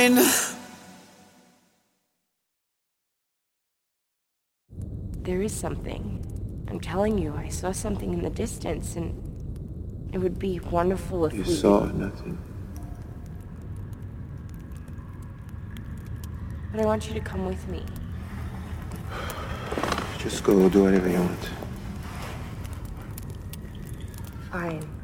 fine. There is something. I'm telling you, I saw something in the distance, and it would be wonderful if You we... saw nothing. But I want you to come with me. Just go do whatever you want. Fine.